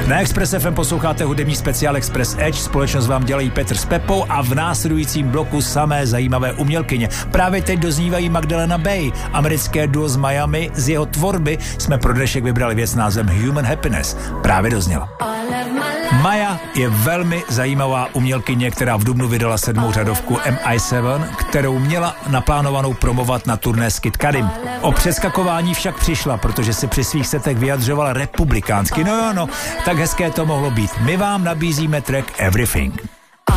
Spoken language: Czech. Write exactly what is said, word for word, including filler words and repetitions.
Na Express F M posloucháte hudební speciál Express Edge, společnost vám dělají Petr s Pepou a v následujícím bloku samé zajímavé umělkyně. Právě teď doznívají Magdalena Bay, americké duo z Miami, z jeho tvorby jsme pro dnešek vybrali věc názvem Human Happiness. Právě dozněla. Maja je velmi zajímavá umělkyně, která v dubnu vydala sedmou řadovku M I sedm, kterou měla naplánovanou promovat na turné s Kid Cudim. O přeskakování však přišla, protože se při svých setech vyjadřovala republikánsky. No jo, no, tak hezké to mohlo být. My vám nabízíme track Everything.